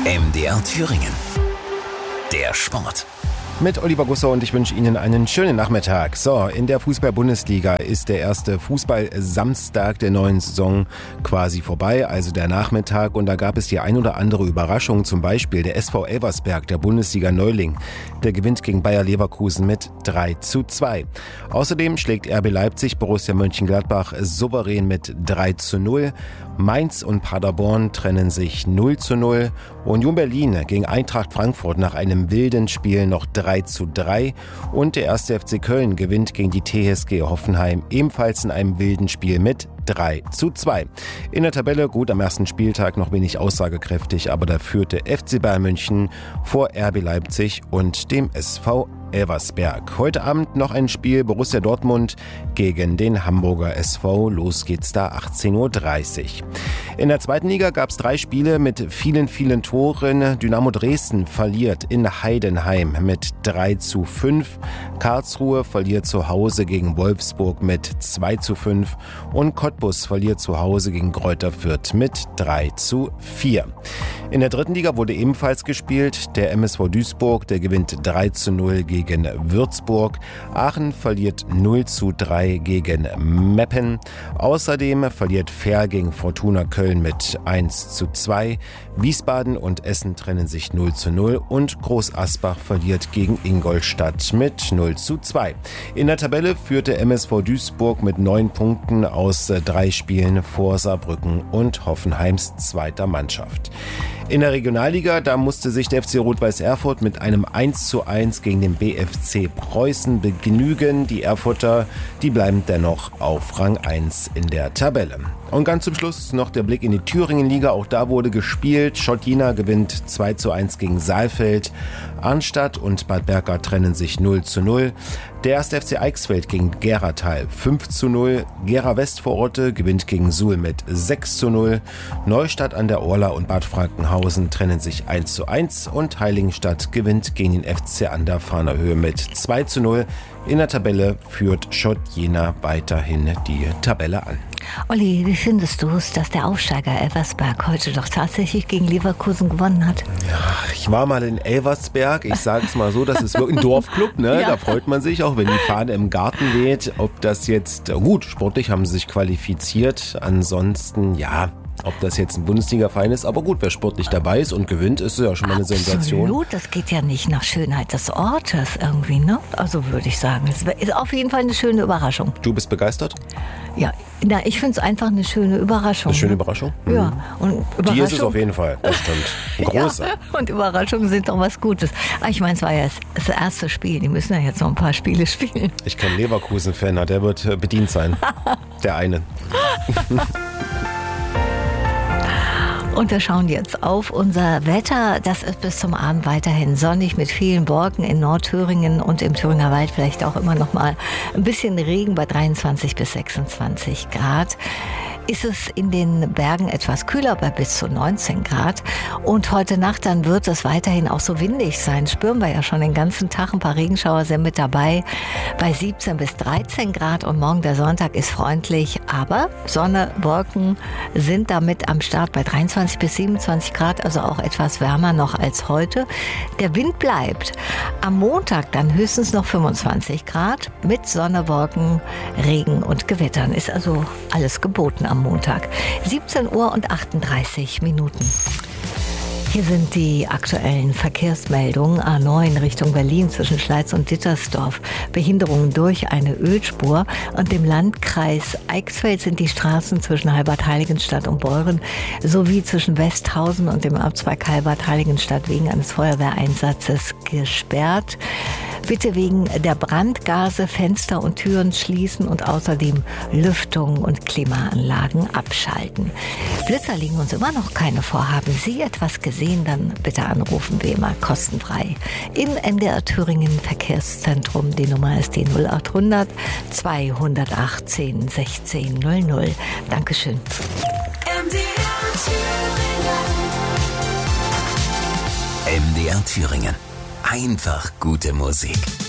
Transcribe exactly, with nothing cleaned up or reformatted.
M D R Thüringen. Der Sport. Mit Oliver Gusser und ich wünsche Ihnen einen schönen Nachmittag. So, in der Fußball-Bundesliga ist der erste Fußball-Samstag der neuen Saison quasi vorbei, also der Nachmittag. Und da gab es die ein oder andere Überraschung, zum Beispiel der S V Elversberg, der Bundesliga-Neuling. Der gewinnt gegen Bayer Leverkusen mit drei zu zwei. Außerdem schlägt R B Leipzig Borussia Mönchengladbach souverän mit drei zu null. Mainz und Paderborn trennen sich null zu null. Union Berlin gegen Eintracht Frankfurt nach einem wilden Spiel noch drei zu drei. Und der erste F C Köln gewinnt gegen die T S G Hoffenheim ebenfalls in einem wilden Spiel mit drei zu zwei. In der Tabelle gut am ersten Spieltag noch wenig aussagekräftig, aber da führte F C Bayern München vor R B Leipzig und dem S V Elversberg. Heute Abend noch ein Spiel Borussia Dortmund gegen den Hamburger S V. Los geht's da achtzehn Uhr dreißig. In der zweiten Liga gab es drei Spiele mit vielen, vielen Toren. Dynamo Dresden verliert in Heidenheim mit drei zu fünf. Karlsruhe verliert zu Hause gegen Wolfsburg mit zwei zu fünf. Und Cottbus verliert zu Hause gegen Greuther Fürth mit drei zu vier. In der dritten Liga wurde ebenfalls gespielt. Der M S V Duisburg, der gewinnt drei zu null gegen gegen Würzburg. Aachen verliert null zu drei gegen Meppen. Außerdem verliert Verl gegen Fortuna Köln mit eins zu zwei. Wiesbaden und Essen trennen sich null zu null und Groß Asbach verliert gegen Ingolstadt mit null zu zwei. In der Tabelle führte M S V Duisburg mit neun Punkten aus drei Spielen vor Saarbrücken und Hoffenheims zweiter Mannschaft. In der Regionalliga, da musste sich der F C Rot-Weiß Erfurt mit einem eins zu eins gegen den B F C Preußen begnügen. Die Erfurter, die bleiben dennoch auf Rang eins in der Tabelle. Und ganz zum Schluss noch der Blick in die Thüringen-Liga. Auch da wurde gespielt. Schott Jena gewinnt zwei zu eins gegen Saalfeld. Arnstadt und Bad Berka trennen sich null zu null. Der erste F C Eichsfeld gegen Geratal fünf zu null. Gera Westvororte gewinnt gegen Suhl mit sechs zu null. Neustadt an der Orla und Bad Frankenhausen trennen sich eins zu eins. Und Heiligenstadt gewinnt gegen den F C an der Fahnerhöhe mit zwei zu null. In der Tabelle führt Schott Jena weiterhin die Tabelle an. Olli, wie findest du es, dass der Aufsteiger Elversberg heute doch tatsächlich gegen Leverkusen gewonnen hat? Ja, ich war mal in Elversberg. Ich sage es mal so, das ist wirklich ein Dorfclub. Ne? Ja. Da freut man sich auch, wenn die Fahne im Garten weht. Ob das jetzt, gut, sportlich haben sie sich qualifiziert. Ansonsten, ja, ob das jetzt ein Bundesliga-Verein ist. Aber gut, wer sportlich dabei ist und gewinnt, ist ja schon mal eine Sensation. Absolut, das geht ja nicht nach Schönheit des Ortes irgendwie, ne? Also würde ich sagen, es ist auf jeden Fall eine schöne Überraschung. Du bist begeistert? Ja, na, ich finde es einfach eine schöne Überraschung. Eine schöne Überraschung? Ne? Ja. Und Die ist es auf jeden Fall, das stimmt. Große. Ja, und Überraschungen sind doch was Gutes. Aber ich meine, es war ja das erste Spiel. Die müssen ja jetzt noch ein paar Spiele spielen. Ich kenne Leverkusen-Fan, der wird bedient sein. Der eine. Und wir schauen jetzt auf unser Wetter. Das ist bis zum Abend weiterhin sonnig mit vielen Wolken in Nordthüringen und im Thüringer Wald vielleicht auch immer noch mal ein bisschen Regen bei dreiundzwanzig bis sechsundzwanzig Grad. Ist es in den Bergen etwas kühler bei bis zu neunzehn Grad. Und heute Nacht dann wird es weiterhin auch so windig sein. Spüren wir ja schon den ganzen Tag. Ein paar Regenschauer sind mit dabei bei siebzehn bis dreizehn Grad. Und morgen der Sonntag ist freundlich. Aber Sonne, Wolken sind damit am Start bei dreiundzwanzig bis siebenundzwanzig Grad. Also auch etwas wärmer noch als heute. Der Wind bleibt. Am Montag dann höchstens noch fünfundzwanzig Grad mit Sonne, Wolken, Regen und Gewittern. Ist also alles geboten am Montag. siebzehn Uhr und achtunddreißig Minuten. Hier sind die aktuellen Verkehrsmeldungen. A neun Richtung Berlin zwischen Schleiz und Dittersdorf. Behinderungen durch eine Ölspur. Und im Landkreis Eichsfeld sind die Straßen zwischen Halbert-Heiligenstadt und Beuren sowie zwischen Westhausen und dem Abzweig Halbert-Heiligenstadt wegen eines Feuerwehreinsatzes gesperrt. Bitte wegen der Brandgase Fenster und Türen schließen und außerdem Lüftung und Klimaanlagen abschalten. Blitzer liegen uns immer noch keine vor. Haben Sie etwas gesehen, dann bitte anrufen, wie immer kostenfrei. Im M D R Thüringen Verkehrszentrum, die Nummer ist die null achthundert zweihundertachtzehn sechzehn null null. Dankeschön. M D R Thüringen. M D R Thüringen. Einfach gute Musik.